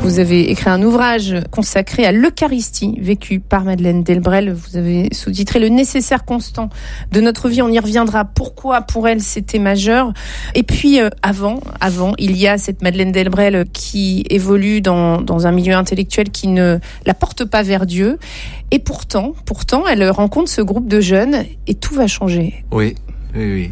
Vous avez écrit un ouvrage consacré à l'Eucharistie vécue par Madeleine Delbrel. Vous avez sous-titré Le nécessaire constant de notre vie. On y reviendra. Pourquoi pour elle c'était majeur. Et puis avant, il y a cette Madeleine Delbrel qui évolue dans un milieu intellectuel qui ne la porte pas vers Dieu. Et pourtant, elle rencontre ce groupe de jeunes et tout va changer. Oui.